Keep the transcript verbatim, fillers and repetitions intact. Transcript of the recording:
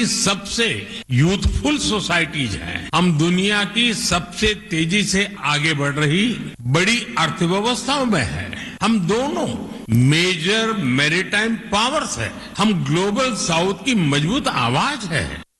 सबसे youthful societies हैं। हम दुनिया की सबसे तेजी से आगे बढ़ रही बड़ी अर्थव्यवस्थाओं में हैं। हम दोनों मेजर मैरीटाइम पावर्स हैं। हम ग्लोबल साउथ की मजबूत आवाज है।